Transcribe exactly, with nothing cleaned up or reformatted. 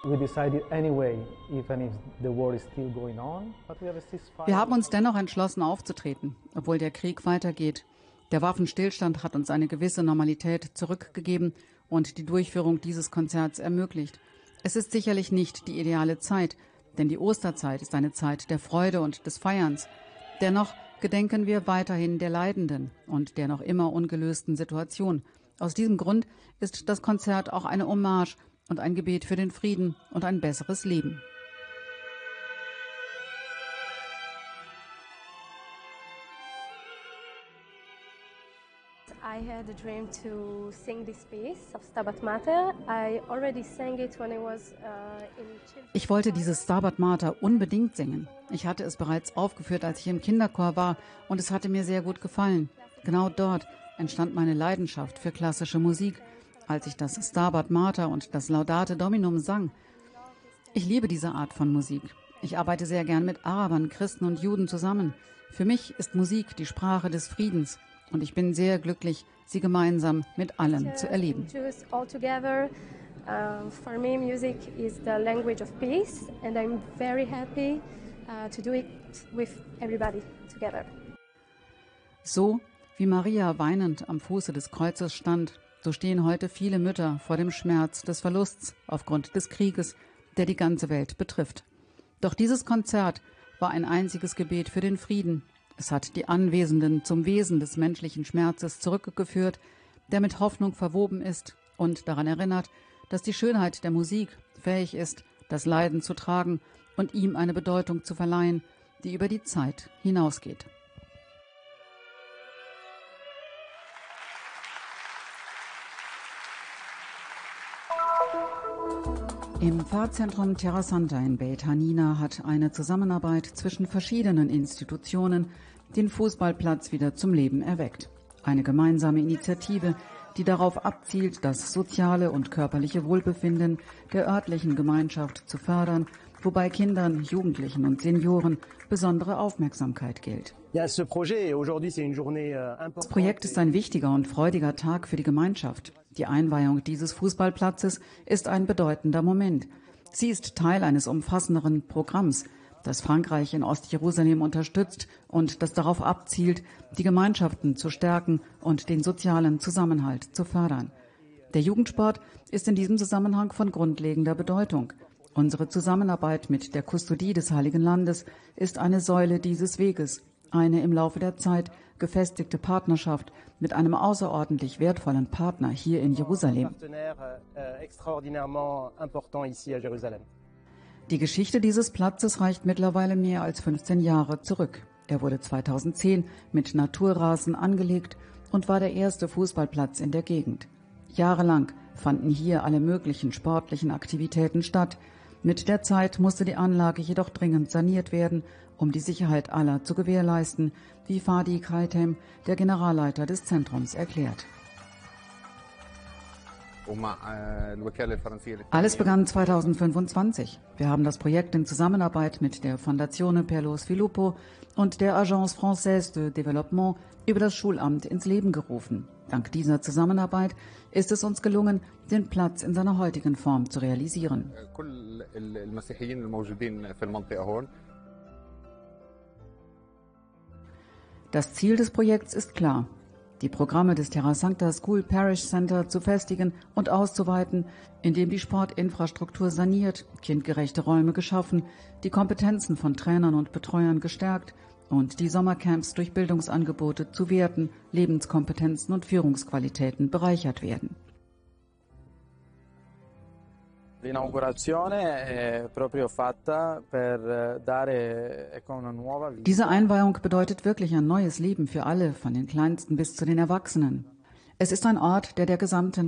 Wir haben uns dennoch entschlossen aufzutreten, obwohl der Krieg weitergeht. Der Waffenstillstand hat uns eine gewisse Normalität zurückgegeben und die Durchführung dieses Konzerts ermöglicht. Es ist sicherlich nicht die ideale Zeit, denn die Osterzeit ist eine Zeit der Freude und des Feierns. Dennoch gedenken wir weiterhin der Leidenden und der noch immer ungelösten Situation. Aus diesem Grund ist das Konzert auch eine Hommage und ein Gebet für den Frieden und ein besseres Leben. I had a dream to sing this piece of Stabat Mater. I already sang it when I was uh, in children's. Ich wollte dieses Stabat Mater unbedingt singen. Ich hatte es bereits aufgeführt, als ich im Kinderchor war, und es hatte mir sehr gut gefallen. Genau dort entstand meine Leidenschaft für klassische Musik, als ich das Stabat Mater und das Laudate Dominum sang. Ich liebe diese Art von Musik. Ich arbeite sehr gern mit Arabern, Christen und Juden zusammen. Für mich ist Musik die Sprache des Friedens. Und ich bin sehr glücklich, sie gemeinsam mit allen zu erleben. Jews all together. Uh, for me, music is the language of peace, and I'm very happy uh, to do it with everybody together. So wie Maria weinend am Fuße des Kreuzes stand, so stehen heute viele Mütter vor dem Schmerz des Verlusts aufgrund des Krieges, der die ganze Welt betrifft. Doch dieses Konzert war ein einziges Gebet für den Frieden. Es hat die Anwesenden zum Wesen des menschlichen Schmerzes zurückgeführt, der mit Hoffnung verwoben ist und daran erinnert, dass die Schönheit der Musik fähig ist, das Leiden zu tragen und ihm eine Bedeutung zu verleihen, die über die Zeit hinausgeht. Im Pfarrzentrum Terra Santa in Beit Hanina hat eine Zusammenarbeit zwischen verschiedenen Institutionen den Fußballplatz wieder zum Leben erweckt. Eine gemeinsame Initiative, die darauf abzielt, das soziale und körperliche Wohlbefinden der örtlichen Gemeinschaft zu fördern, wobei Kindern, Jugendlichen und Senioren besondere Aufmerksamkeit gilt. Das Projekt ist ein wichtiger und freudiger Tag für die Gemeinschaft. Die Einweihung dieses Fußballplatzes ist ein bedeutender Moment. Sie ist Teil eines umfassenderen Programms, das Frankreich in Ostjerusalem unterstützt und das darauf abzielt, die Gemeinschaften zu stärken und den sozialen Zusammenhalt zu fördern. Der Jugendsport ist in diesem Zusammenhang von grundlegender Bedeutung. Unsere Zusammenarbeit mit der Kustodie des Heiligen Landes ist eine Säule dieses Weges, eine im Laufe der Zeit gefestigte Partnerschaft mit einem außerordentlich wertvollen Partner hier in Jerusalem. Die Geschichte dieses Platzes reicht mittlerweile mehr als fünfzehn Jahre zurück. Er wurde zweitausendzehn mit Naturrasen angelegt und war der erste Fußballplatz in der Gegend. Jahrelang fanden hier alle möglichen sportlichen Aktivitäten statt. Mit der Zeit musste die Anlage jedoch dringend saniert werden, um die Sicherheit aller zu gewährleisten, wie Fadi Kaitem, der Generalleiter des Zentrums, erklärt. Alles begann zweitausendfünfundzwanzig. Wir haben das Projekt in Zusammenarbeit mit der Fondazione per lo Sviluppo und der Agence Française de Développement über das Schulamt ins Leben gerufen. Dank dieser Zusammenarbeit ist es uns gelungen, den Platz in seiner heutigen Form zu realisieren. Das Ziel des Projekts ist klar: die Programme des Terra Sancta School Parish Center zu festigen und auszuweiten, indem die Sportinfrastruktur saniert, kindgerechte Räume geschaffen, die Kompetenzen von Trainern und Betreuern gestärkt und die Sommercamps durch Bildungsangebote zu Werten, Lebenskompetenzen und Führungsqualitäten bereichert werden. Diese Einweihung bedeutet wirklich ein neues Leben für alle, von den Kleinsten bis zu den Erwachsenen. Es ist ein Ort, der der gesamten